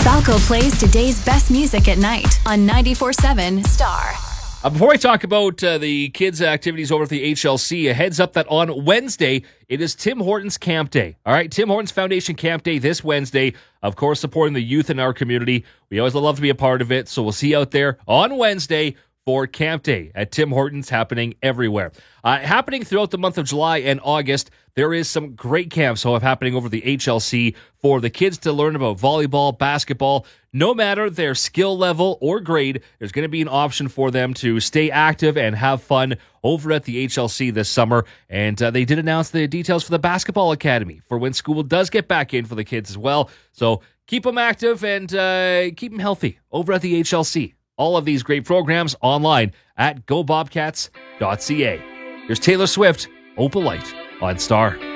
Falco plays today's best music at night on 94.7 Star. Before I talk about the kids' activities over at the HLC, a heads up that on Wednesday, it is Tim Hortons Camp Day. All right, Tim Hortons Foundation Camp Day this Wednesday. Of course, supporting the youth in our community. We always love to be a part of it, so we'll see you out there on Wednesday for Camp Day at Tim Hortons, happening everywhere. Happening throughout the month of July and August, there is some great camps happening over the HLC for the kids to learn about volleyball, basketball. No matter their skill level or grade, there's going to be an option for them to stay active and have fun over at the HLC this summer. And they did announce the details for the basketball academy for when school does get back in for the kids as well. So keep them active and keep them healthy over at the HLC. All of these great programs online at gobobcats.ca. Here's Taylor Swift, Opalite on Star.